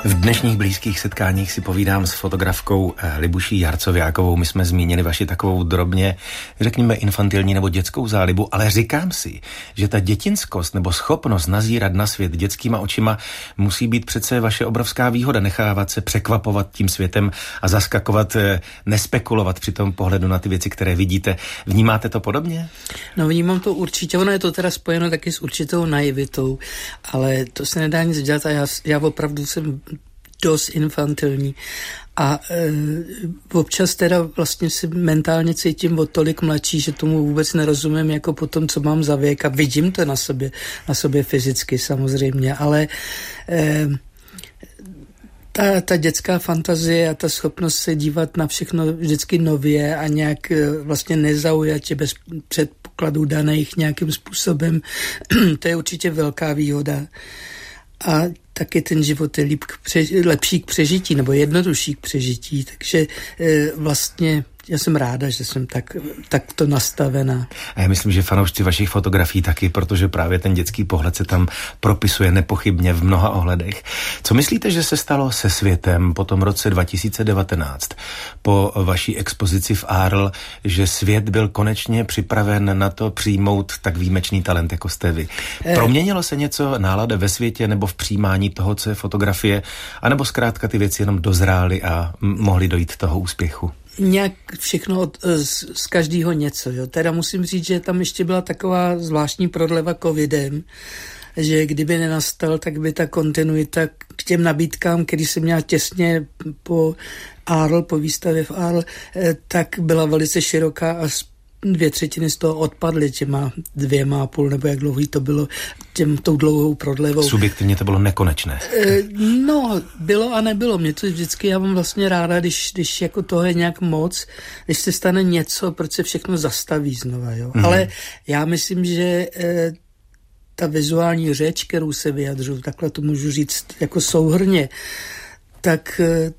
V dnešních blízkých setkáních si povídám s fotografkou Libuší Jarcoviákovou. My jsme zmínili vaši takovou drobně, řekněme, infantilní nebo dětskou zálibu, ale říkám si, že ta dětinskost nebo schopnost nazírat na svět dětskýma očima musí být přece vaše obrovská výhoda, nechávat se překvapovat tím světem a zaskakovat, nespekulovat při tom pohledu na ty věci, které vidíte. Vnímáte to podobně? No, vnímám to určitě. Ono je to teda spojeno taky s určitou naivitou, ale to se nedá nic dělat a já opravdu jsem dost infantilní a občas teda vlastně si mentálně cítím o tolik mladší, že tomu vůbec nerozumím jako po tom, co mám za věk a vidím to na sobě fyzicky samozřejmě, ale ta dětská fantazie a ta schopnost se dívat na všechno vždycky nově a nějak vlastně nezaujatě bez předpokladů daných nějakým způsobem, to je určitě velká výhoda. A taky ten život je lepší k přežití nebo jednodušší k přežití, takže vlastně já jsem ráda, že jsem takto nastavená. A já myslím, že fanoušci vašich fotografií taky, protože právě ten dětský pohled se tam propisuje nepochybně v mnoha ohledech. Co myslíte, že se stalo se světem po tom roce 2019, po vaší expozici v Arles, že svět byl konečně připraven na to přijmout tak výjimečný talent, jako jste vy? Proměnilo se něco nálada ve světě nebo v přijímání toho, co je fotografie, anebo zkrátka ty věci jenom dozrály a mohly dojít toho úspěchu? Nějak všechno z každého něco. Jo. Teda musím říct, že tam ještě byla taková zvláštní prodleva covidem, že kdyby nenastal, tak by ta kontinuita k těm nabídkám, který jsem měla těsně po Arles, po výstavě v Arles, tak byla velice široká a 2/3 z toho odpadly těma 2,5 nebo jak dlouhý to bylo, tou dlouhou prodlevou. Subjektivně to bylo nekonečné. No, bylo a nebylo. Mě to vždycky, já mám vlastně ráda, když jako toho je nějak moc, když se stane něco, proč se všechno zastaví znova, jo. Ale já myslím, že ta vizuální řeč, kterou se vyjadřuju, takhle to můžu říct jako souhrnně, tak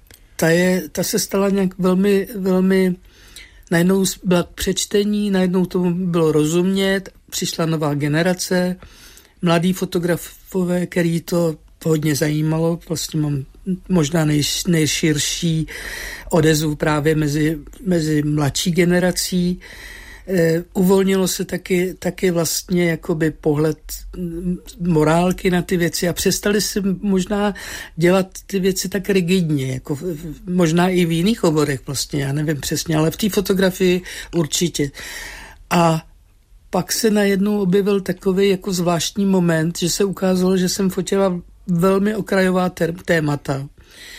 ta se stala nějak velmi, velmi. Najednou byla k přečtení, najednou tomu bylo rozumět, přišla nová generace, mladí fotografové, který to hodně zajímalo, vlastně mám možná nejširší odezvu právě mezi mladší generací. Uvolnilo se taky vlastně jakoby pohled morálky na ty věci a přestali si možná dělat ty věci tak rigidně, jako možná i v jiných oborech vlastně, já nevím přesně, ale v té fotografii určitě. A pak se najednou objevil takový jako zvláštní moment, že se ukázalo, že jsem fotila velmi okrajová témata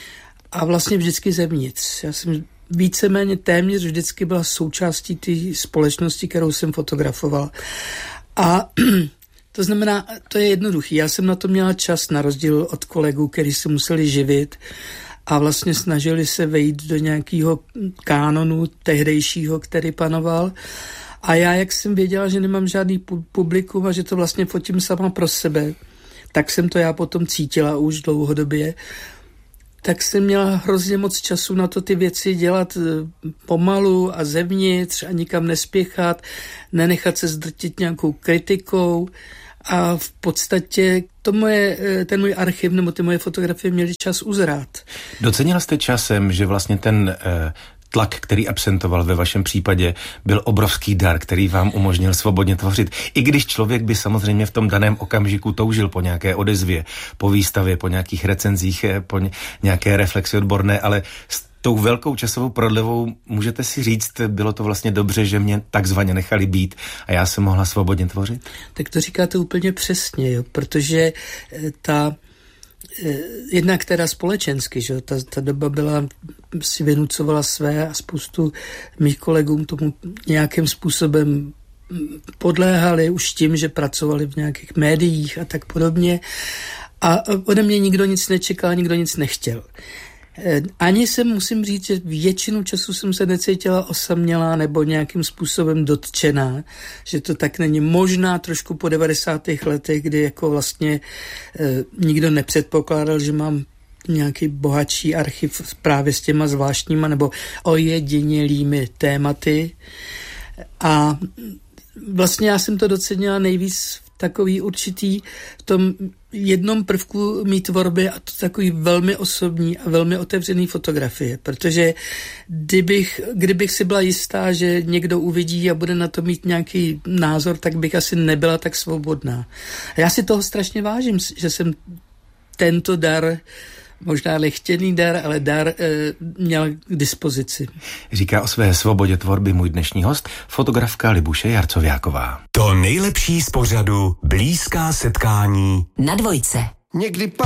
a vlastně vždycky zevnitř. Já jsem víceméně téměř vždycky byla součástí té společnosti, kterou jsem fotografoval. A to znamená, to je jednoduchý. Já jsem na to měla čas, na rozdíl od kolegů, kteří se museli živit a vlastně snažili se vejít do nějakého kánonu tehdejšího, který panoval. A já, jak jsem věděla, že nemám žádný publikum a že to vlastně fotím sama pro sebe, tak jsem to já potom cítila už dlouhodobě, tak jsem měla hrozně moc času na to ty věci dělat pomalu a zevnitř a nikam nespěchat, nenechat se zdrtit nějakou kritikou a v podstatě ten můj archiv nebo ty moje fotografie měly čas uzrát. Docenila jste časem, že vlastně ten tlak, který absentoval ve vašem případě, byl obrovský dar, který vám umožnil svobodně tvořit. I když člověk by samozřejmě v tom daném okamžiku toužil po nějaké odezvě, po výstavě, po nějakých recenzích, po nějaké reflexi odborné, ale s tou velkou časovou prodlevou můžete si říct, bylo to vlastně dobře, že mě takzvaně nechali být a já jsem mohla svobodně tvořit? Tak to říkáte úplně přesně, jo, protože jednak teda společensky, že ta doba si vynucovala své a spoustu mých kolegům tomu nějakým způsobem podléhali už tím, že pracovali v nějakých médiích a tak podobně. A ode mě nikdo nic nečekal, nikdo nic nechtěl. Ani musím říct, že většinu času jsem se necítila osamělá nebo nějakým způsobem dotčená, že to tak není. Možná trošku po 90. letech, kdy jako vlastně nikdo nepředpokládal, že mám nějaký bohatší archiv právě s těma zvláštníma nebo ojedinělými tématy. A vlastně já jsem to docenila nejvíc v takový určitý v tom jednom prvku mý tvorby, a to takový velmi osobní a velmi otevřený fotografie, protože kdybych si byla jistá, že někdo uvidí a bude na to mít nějaký názor, tak bych asi nebyla tak svobodná. A já si toho strašně vážím, že jsem tento dar, možná nechtěný dar, ale dar měl k dispozici. Říká o své svobodě tvorby můj dnešní host, fotografka Libuše Jarcoviáková. To nejlepší z pořadu Blízká setkání na Dvojce. Někdy